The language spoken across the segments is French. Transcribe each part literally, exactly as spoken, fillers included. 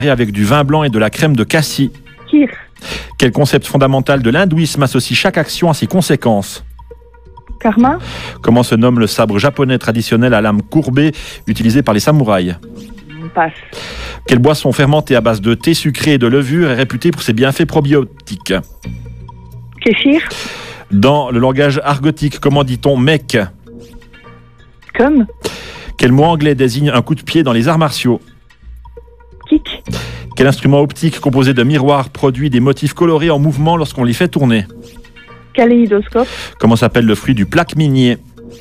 avec du vin blanc et de la crème de cassis. Kir. Quel concept fondamental de l'hindouisme associe chaque action à ses conséquences? Karma. Comment se nomme le sabre japonais traditionnel à lame courbée utilisé par les samouraïs? Passe. Quelle boisson fermentée à base de thé sucré et de levure est réputée pour ses bienfaits probiotiques? Kéfir. Dans le langage argotique, comment dit-on mec? Comme. Quel mot anglais désigne un coup de pied dans les arts martiaux? Kick. Quel instrument optique composé de miroirs produit des motifs colorés en mouvement lorsqu'on les fait tourner? Kaléidoscope. Comment s'appelle le fruit du plaque minier?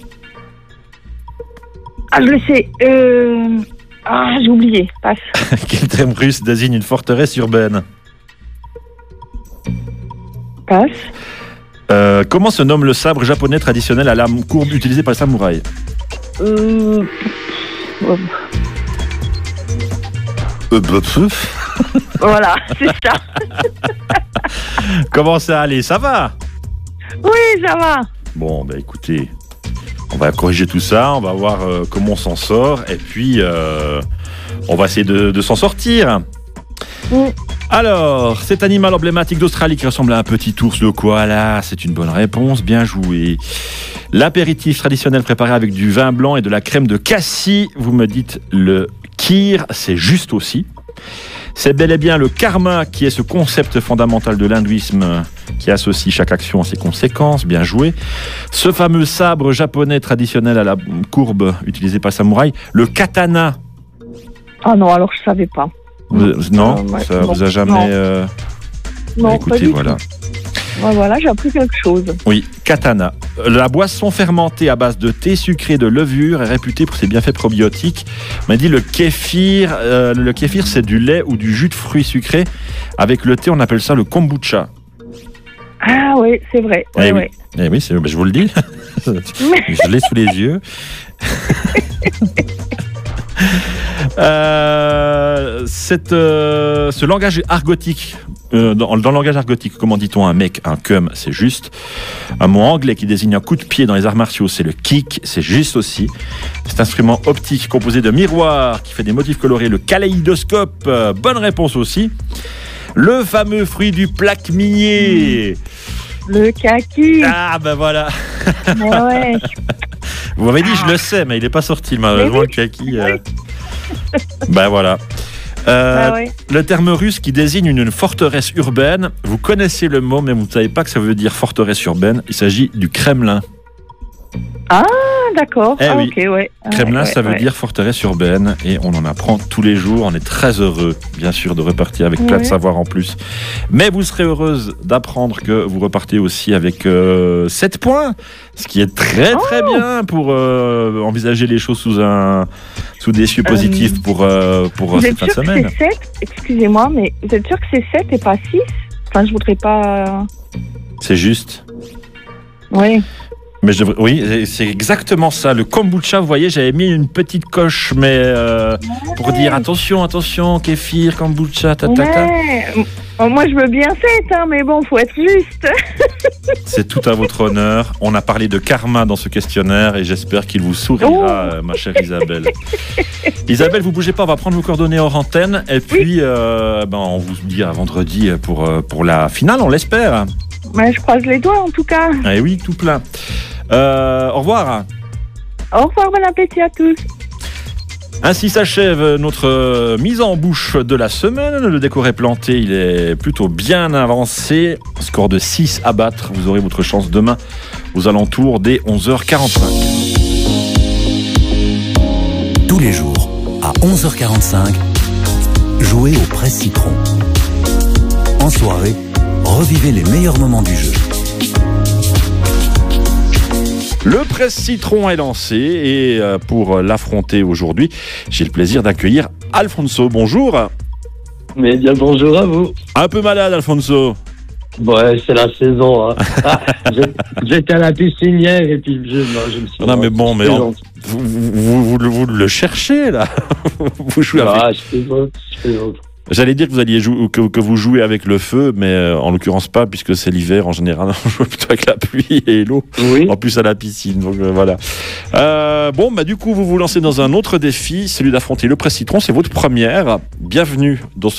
Ah, je le sais. Euh... Ah, j'ai oublié. Passe. Quel terme russe désigne une forteresse urbaine? Passe. Euh, comment se nomme le sabre japonais traditionnel à lame courbe utilisé par les samouraïs? Euh... oh. Euh, bah, pff. Voilà, c'est ça. Comment ça allait? Ça va? Oui, ça va. Bon, bah écoutez, on va corriger tout ça, on va voir euh, comment on s'en sort, et puis euh, on va essayer de, de s'en sortir. Mm. Alors, cet animal emblématique d'Australie qui ressemble à un petit ours, le koala, c'est une bonne réponse, bien joué. L'apéritif traditionnel préparé avec du vin blanc et de la crème de cassis, vous me dites le kir, c'est juste aussi. C'est bel et bien le karma qui est ce concept fondamental de l'hindouisme qui associe chaque action à ses conséquences, bien joué. Ce fameux sabre japonais traditionnel à la courbe utilisé par les samouraïs, le katana. Ah non, alors je savais pas. Vous, non, Euh, ouais, ça non, vous a jamais... non. euh, Non, écoutez, pas du voilà. tout. Ouais, voilà, j'ai appris quelque chose. Oui, katana. La boisson fermentée à base de thé sucré de levure est réputée pour ses bienfaits probiotiques. On m'a dit le kéfir, euh, le kéfir c'est du lait ou du jus de fruits sucrés. Avec le thé, on appelle ça le kombucha. Ah oui, c'est vrai. Eh Ouais, oui, ouais. eh oui c'est, ben, je vous le dis. Je l'ai sous les yeux. euh, cette, euh, ce langage argotique, euh, dans, dans le langage argotique, comment dit-on un mec, un cum, c'est juste. Un mot anglais qui désigne un coup de pied dans les arts martiaux, c'est le kick, c'est juste aussi. Cet instrument optique composé de miroirs qui fait des motifs colorés, le kaléidoscope, euh, bonne réponse aussi. Le fameux fruit du plaque minier. Le kaki. Ah ben voilà. Mais ouais. Vous m'avez dit, je le sais, mais il n'est pas sorti, malheureusement, oui. le kaki. Euh... Ben voilà. Euh, Ah ouais. Le terme russe qui désigne une, une forteresse urbaine, vous connaissez le mot, mais vous ne savez pas que ça veut dire forteresse urbaine. Il s'agit du Kremlin. Ah, d'accord. Eh ah, oui. ok, ouais. Kremlin, ouais, ça veut ouais. dire forteresse urbaine, et on en apprend tous les jours. On est très heureux, bien sûr, de repartir avec plein de Ouais. savoir en plus. Mais vous serez heureuse d'apprendre que vous repartez aussi avec euh, sept points, ce qui est très très Oh. bien pour euh, envisager les choses sous un sous des cieux Euh, positifs pour euh, pour Vous cette êtes fin de sûr que semaine. c'est sept? Excusez-moi, mais vous êtes sûr que c'est sept et pas six? Enfin, je voudrais pas... C'est juste. Oui. Mais je devrais- oui, c'est exactement ça. Le kombucha, vous voyez, j'avais mis une petite coche, mais euh, pour dire attention, attention, kéfir, kombucha, ta ta ta. Ouais. Bon, moi, je veux bien sept, hein, mais bon, faut être juste. C'est tout à votre honneur. On a parlé de karma dans ce questionnaire et j'espère qu'il vous sourira, Oh. euh, ma chère Isabelle. Isabelle, vous bougez pas, on va prendre vos coordonnées hors antenne et puis euh, ben, on vous dit à vendredi pour, euh, pour la finale, on l'espère. Ouais, je croise les doigts, en tout cas. Eh oui, tout plein. Euh, au revoir. Au revoir, bon appétit à tous. Ainsi s'achève notre euh, mise en bouche de la semaine. Le décor est planté, il est plutôt bien avancé. Score de six à battre. Vous aurez votre chance demain aux alentours des onze heures quarante-cinq. Tous les jours, à onze heures quarante-cinq, jouez au Presse Citron. En soirée, revivez les meilleurs moments du jeu. Le Presse Citron est lancé et euh, pour l'affronter aujourd'hui, j'ai le plaisir d'accueillir Alfonso. Bonjour. Mais bien bonjour à vous. Un peu malade, Alfonso. Ouais, c'est la saison. Hein. Ah, j'ai- j'étais à la piscine hier et puis je, non, je me suis... Non, mais bon, mais je en- plaisante. vous, vous, vous, vous le- vous le cherchez là. Vous jouez avec. Ah, je plaisante, je plaisante. J'allais dire que vous alliez jou- que, que vous jouez avec le feu, mais euh, en l'occurrence pas, puisque c'est l'hiver en général. On joue plutôt avec la pluie et l'eau. Oui. En plus à la piscine. Donc euh, voilà. Euh, bon, bah du coup, vous vous lancez dans un autre défi, celui d'affronter le presse citron. C'est votre première. Bienvenue dans ce